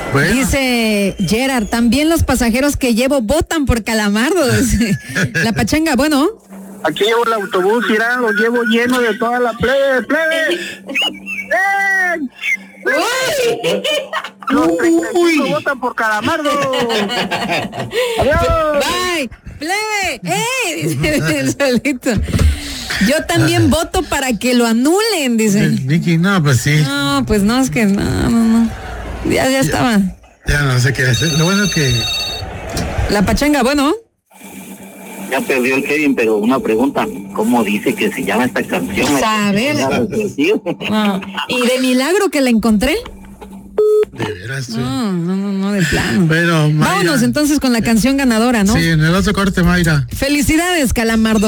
Bueno. Dice Gerard, también los pasajeros que llevo votan por Calamardo. La pachanga, bueno. Aquí llevo el autobús, irá, lo llevo lleno de toda la plebe. Los 35 votan por Calamardo. Adiós. Bye, plebe. Dice el solito. Yo también voto para que lo anulen, dice. Vicky, no, pues sí. No, pues no, es que no. Ya estaba. Ya no sé qué hacer. Lo bueno que... La pachanga, bueno. Ya perdió el Kevin, pero una pregunta, ¿cómo dice que se llama esta canción? A ver. No. Y de milagro que la encontré. De veras, sí. No, de plano. Pero, Mayra, vámonos entonces con la canción ganadora, ¿no? Sí, en el otro corte, Mayra. Felicidades, Calamardo.